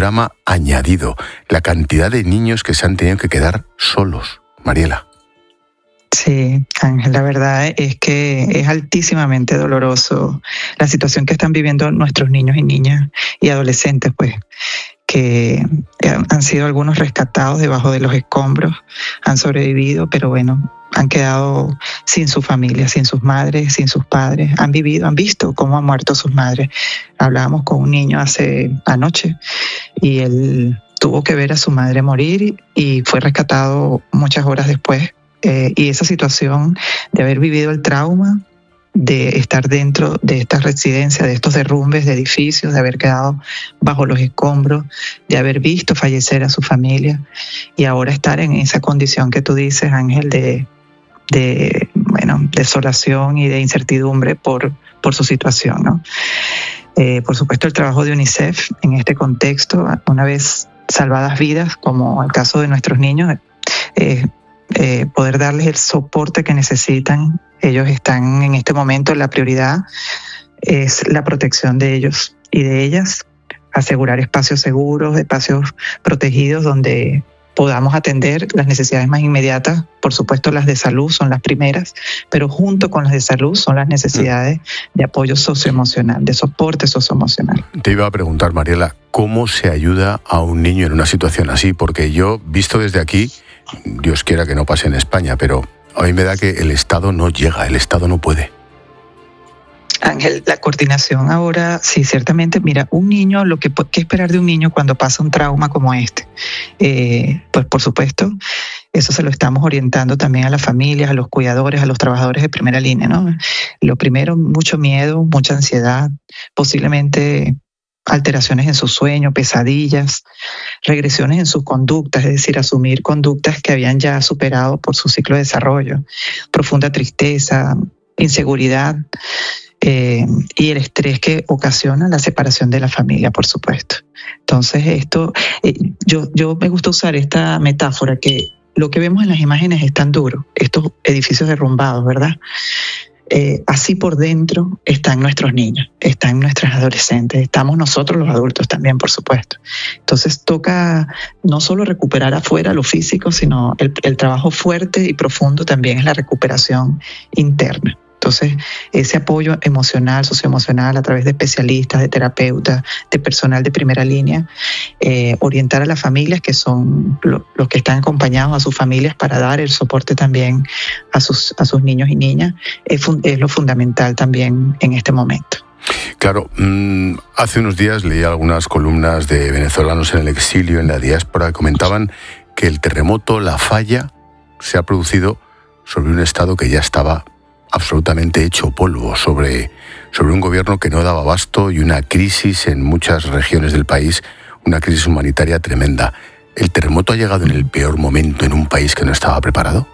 drama añadido, la cantidad de niños que se han tenido que quedar solos. Mariela. Sí, Ángel, la verdad es que es altísimamente doloroso la situación que están viviendo nuestros niños y niñas y adolescentes, pues, que han sido algunos rescatados debajo de los escombros, han sobrevivido, pero bueno, han quedado sin su familia, sin sus madres, sin sus padres, han visto cómo han muerto sus madres. Hablábamos con un niño anoche y él tuvo que ver a su madre morir y fue rescatado muchas horas después. Y esa situación de haber vivido el trauma, de estar dentro de estas residencias, de estos derrumbes de edificios, de haber quedado bajo los escombros, de haber visto fallecer a su familia y ahora estar en esa condición que tú dices, Ángel, de desolación y de incertidumbre por su situación, ¿no? Por supuesto, el trabajo de UNICEF en este contexto, una vez salvadas vidas, como el caso de nuestros niños, poder darles el soporte que necesitan. Ellos están en este momento, la prioridad es la protección de ellos y de ellas, asegurar espacios seguros, espacios protegidos donde podamos atender las necesidades más inmediatas. Por supuesto, las de salud son las primeras, pero junto con las de salud son las necesidades de apoyo socioemocional, de soporte socioemocional. Te iba a preguntar, Mariela, ¿cómo se ayuda a un niño en una situación así? Porque yo, visto desde aquí, Dios quiera que no pase en España, pero a mí me da que el Estado no llega, el Estado no puede. Ángel, la coordinación ahora, sí, ciertamente, mira, un niño, ¿qué esperar de un niño cuando pasa un trauma como este? Pues por supuesto, eso se lo estamos orientando también a las familias, a los cuidadores, a los trabajadores de primera línea, ¿no? Lo primero, mucho miedo, mucha ansiedad, posiblemente alteraciones en su sueño, pesadillas, regresiones en sus conductas, es decir, asumir conductas que habían ya superado por su ciclo de desarrollo, profunda tristeza, inseguridad, y el estrés que ocasiona la separación de la familia, por supuesto. Entonces, esto, yo me gusta usar esta metáfora, que lo que vemos en las imágenes es tan duro, estos edificios derrumbados, ¿verdad? Así por dentro están nuestros niños, están nuestros adolescentes, estamos nosotros los adultos también, por supuesto. Entonces toca no solo recuperar afuera lo físico, sino el trabajo fuerte y profundo también es la recuperación interna. Entonces, ese apoyo emocional, socioemocional, a través de especialistas, de terapeutas, de personal de primera línea, orientar a las familias, que son los que están acompañados a sus familias para dar el soporte también a sus niños y niñas, es lo fundamental también en este momento. Claro, hace unos días leí algunas columnas de venezolanos en el exilio, en la diáspora, que comentaban que el terremoto, la falla, se ha producido sobre un Estado que ya estaba absolutamente hecho polvo, sobre un gobierno que no daba abasto y una crisis en muchas regiones del país, una crisis humanitaria tremenda. ¿El terremoto ha llegado en el peor momento en un país que no estaba preparado?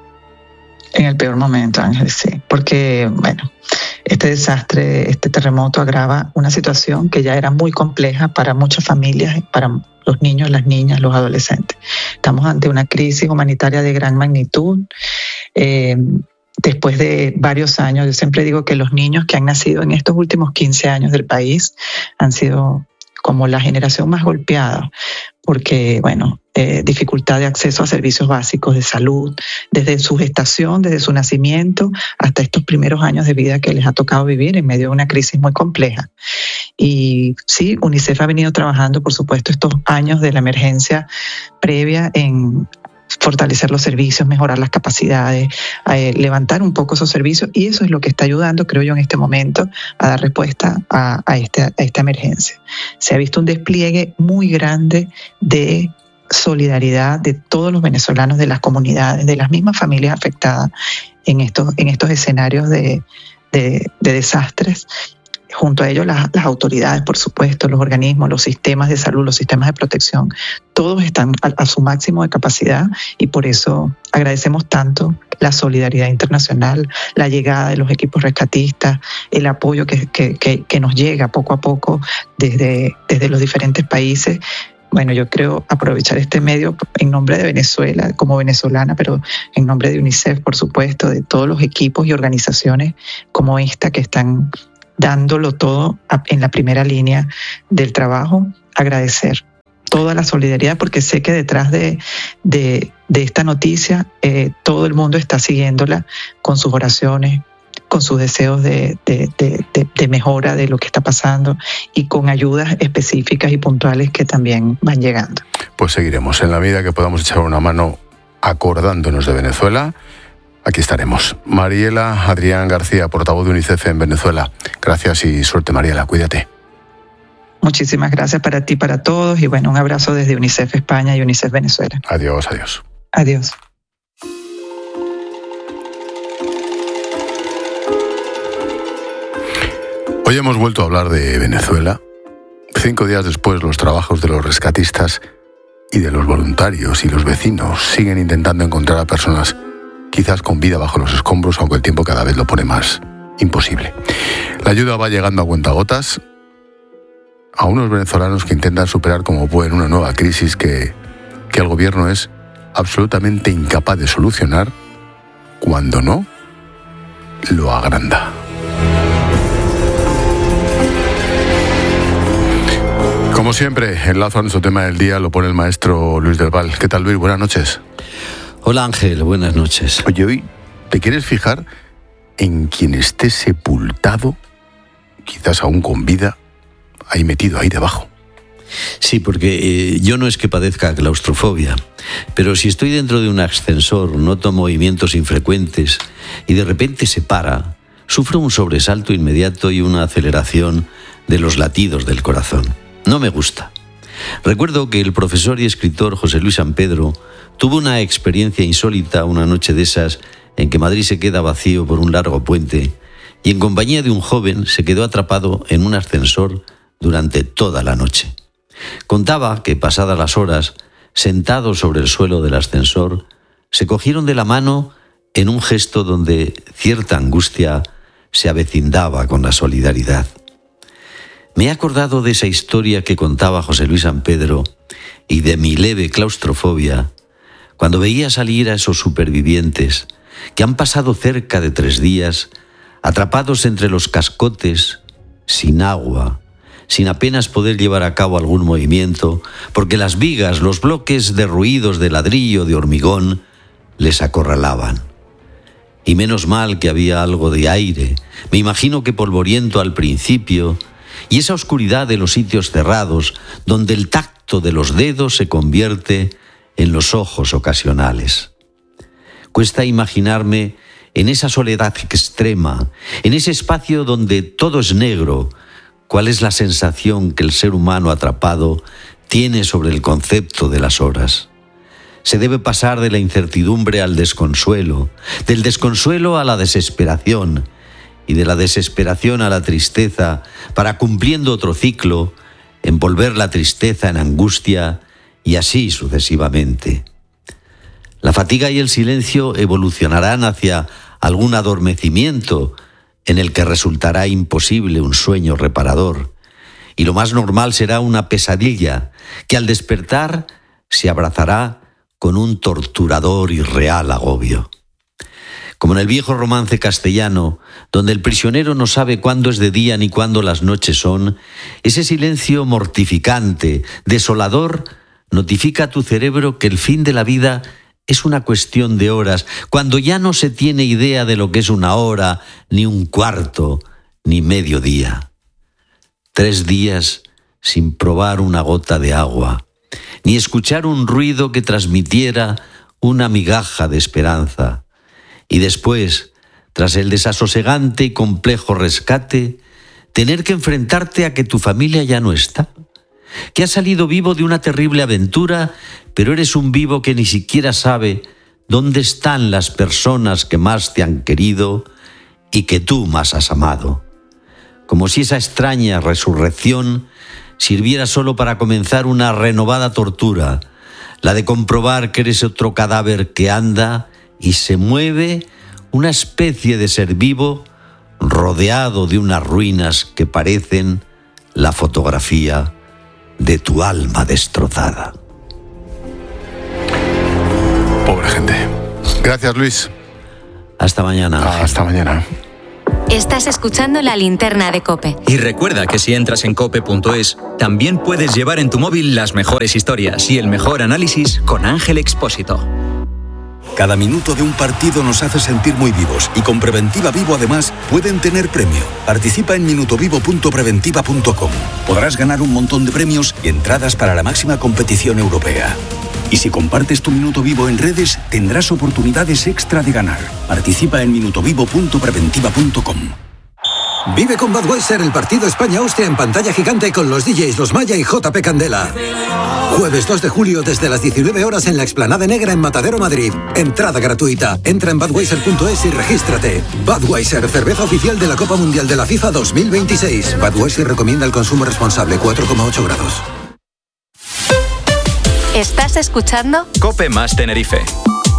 En el peor momento, Ángel, sí, porque, bueno, este desastre, este terremoto agrava una situación que ya era muy compleja para muchas familias, para los niños, las niñas, los adolescentes. Estamos ante una crisis humanitaria de gran magnitud. Después de varios años, yo siempre digo que los niños que han nacido en estos últimos 15 años del país han sido como la generación más golpeada, porque, bueno, dificultad de acceso a servicios básicos de salud, desde su gestación, desde su nacimiento, hasta estos primeros años de vida que les ha tocado vivir en medio de una crisis muy compleja. Y sí, UNICEF ha venido trabajando, por supuesto, estos años de la emergencia previa en fortalecer los servicios, mejorar las capacidades, levantar un poco esos servicios, y eso es lo que está ayudando, creo yo, en este momento a dar respuesta a esta emergencia. Se ha visto un despliegue muy grande de solidaridad de todos los venezolanos, de las comunidades, de las mismas familias afectadas en estos escenarios de desastres. Junto a ellos las autoridades, por supuesto, los organismos, los sistemas de salud, los sistemas de protección, todos están a su máximo de capacidad, y por eso agradecemos tanto la solidaridad internacional, la llegada de los equipos rescatistas, el apoyo que nos llega poco a poco desde los diferentes países. Bueno, yo creo aprovechar este medio en nombre de Venezuela, como venezolana, pero en nombre de UNICEF, por supuesto, de todos los equipos y organizaciones como esta que están dándolo todo en la primera línea del trabajo, agradecer toda la solidaridad, porque sé que detrás de esta noticia todo el mundo está siguiéndola con sus oraciones, con sus deseos de mejora de lo que está pasando y con ayudas específicas y puntuales que también van llegando. Pues seguiremos. En la medida que podamos echar una mano acordándonos de Venezuela, aquí estaremos. Mariela Adrián García, portavoz de UNICEF en Venezuela. Gracias y suerte, Mariela. Cuídate. Muchísimas gracias para ti, para todos. Y bueno, un abrazo desde UNICEF España y UNICEF Venezuela. Adiós, adiós. Adiós. Hoy hemos vuelto a hablar de Venezuela. 5 días después, los trabajos de los rescatistas y de los voluntarios y los vecinos siguen intentando encontrar a personas quizás con vida bajo los escombros, aunque el tiempo cada vez lo pone más imposible. La ayuda va llegando a cuentagotas a unos venezolanos que intentan superar como pueden una nueva crisis que el gobierno es absolutamente incapaz de solucionar, cuando no, lo agranda. Como siempre, el lazo a nuestro tema del día lo pone el maestro Luis del Val. ¿Qué tal, Luis? Buenas noches. Hola, Ángel. Buenas noches. Oye, hoy te quieres fijar en quien esté sepultado, quizás aún con vida, ahí metido, ahí debajo. Sí, porque yo no es que padezca claustrofobia, pero si estoy dentro de un ascensor, noto movimientos infrecuentes y de repente se para, sufro un sobresalto inmediato y una aceleración de los latidos del corazón. No me gusta. Recuerdo que el profesor y escritor José Luis Sampedro tuvo una experiencia insólita una noche de esas en que Madrid se queda vacío por un largo puente y en compañía de un joven se quedó atrapado en un ascensor durante toda la noche. Contaba que, pasadas las horas, sentados sobre el suelo del ascensor, se cogieron de la mano en un gesto donde cierta angustia se avecindaba con la solidaridad. Me he acordado de esa historia que contaba José Luis Sampedro y de mi leve claustrofobia cuando veía salir a esos supervivientes que han pasado cerca de 3 días atrapados entre los cascotes, sin agua, sin apenas poder llevar a cabo algún movimiento, porque las vigas, los bloques derruidos de ladrillo, de hormigón, les acorralaban. Y menos mal que había algo de aire, me imagino que polvoriento al principio, y esa oscuridad de los sitios cerrados, donde el tacto de los dedos se convierte en los ojos ocasionales. Cuesta imaginarme en esa soledad extrema, en ese espacio donde todo es negro, cuál es la sensación que el ser humano atrapado tiene sobre el concepto de las horas. Se debe pasar de la incertidumbre al desconsuelo, del desconsuelo a la desesperación, y de la desesperación a la tristeza, para, cumpliendo otro ciclo, envolver la tristeza en angustia y así sucesivamente. La fatiga y el silencio evolucionarán hacia algún adormecimiento en el que resultará imposible un sueño reparador, y lo más normal será una pesadilla que al despertar se abrazará con un torturador y real agobio. Como en el viejo romance castellano, donde el prisionero no sabe cuándo es de día ni cuándo las noches son, ese silencio mortificante, desolador, notifica a tu cerebro que el fin de la vida es una cuestión de horas, cuando ya no se tiene idea de lo que es una hora, ni un cuarto, ni medio día. 3 días sin probar una gota de agua, ni escuchar un ruido que transmitiera una migaja de esperanza. Y después, tras el desasosegante y complejo rescate, tener que enfrentarte a que tu familia ya no está, que has salido vivo de una terrible aventura, pero eres un vivo que ni siquiera sabe dónde están las personas que más te han querido y que tú más has amado. Como si esa extraña resurrección sirviera solo para comenzar una renovada tortura, la de comprobar que eres otro cadáver que anda y se mueve, una especie de ser vivo rodeado de unas ruinas que parecen la fotografía de tu alma destrozada. Pobre gente. Gracias, Luis. Hasta mañana. Hasta mañana. Estás escuchando La Linterna de COPE. Y recuerda que si entras en cope.es, también puedes llevar en tu móvil las mejores historias y el mejor análisis con Ángel Expósito. Cada minuto de un partido nos hace sentir muy vivos y con Preventiva Vivo además pueden tener premio. Participa en minutovivo.preventiva.com. Podrás ganar un montón de premios y entradas para la máxima competición europea. Y si compartes tu minuto vivo en redes, tendrás oportunidades extra de ganar. Participa en minutovivo.preventiva.com. Vive con Budweiser el partido España-Austria en pantalla gigante con los DJs Los Maya y JP Candela. Jueves 2 de julio desde las 19 horas en la Explanada Negra en Matadero, Madrid. Entrada gratuita. Entra en budweiser.es y regístrate. Budweiser, cerveza oficial de la Copa Mundial de la FIFA 2026. Budweiser recomienda el consumo responsable, 4,8 grados. ¿Estás escuchando? Cope más Tenerife.